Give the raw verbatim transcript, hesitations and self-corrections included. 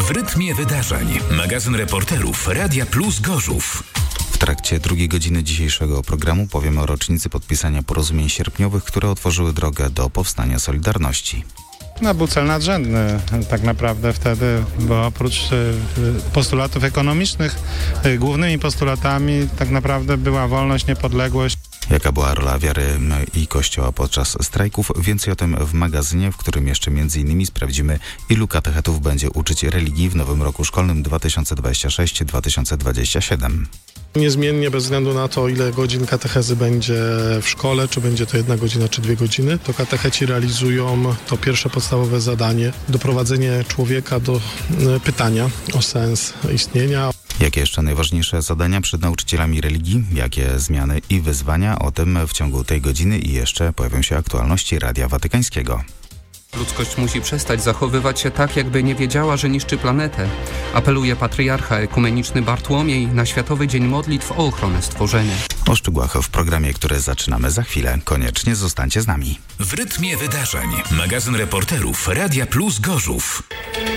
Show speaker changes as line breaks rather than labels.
W rytmie wydarzeń. Magazyn reporterów Radia Plus Gorzów.
W trakcie drugiej godziny dzisiejszego programu powiemy o rocznicy podpisania porozumień sierpniowych, które otworzyły drogę do powstania Solidarności.
No, był cel nadrzędny tak naprawdę wtedy, bo oprócz postulatów ekonomicznych głównymi postulatami tak naprawdę była wolność, niepodległość.
Jaka była rola wiary i Kościoła podczas strajków? Więcej o tym w magazynie, w którym jeszcze między innymi sprawdzimy, ilu katechetów będzie uczyć religii w nowym roku szkolnym dwa tysiące dwudziestym szóstym dwa tysiące dwudziestym siódmym.
Niezmiennie, bez względu na to, ile godzin katechezy będzie w szkole, czy będzie to jedna godzina, czy dwie godziny, to katecheci realizują to pierwsze podstawowe zadanie, doprowadzenie człowieka do pytania o sens istnienia.
Jakie jeszcze najważniejsze zadania przed nauczycielami religii? Jakie zmiany i wyzwania? O tym w ciągu tej godziny i jeszcze pojawią się aktualności Radia Watykańskiego.
Ludzkość musi przestać zachowywać się tak, jakby nie wiedziała, że niszczy planetę. Apeluje patriarcha ekumeniczny Bartłomiej na Światowy Dzień Modlitw o ochronę stworzenia.
O szczegółach w programie, który zaczynamy za chwilę. Koniecznie zostańcie z nami.
W rytmie wydarzeń. Magazyn reporterów Radia Plus Gorzów.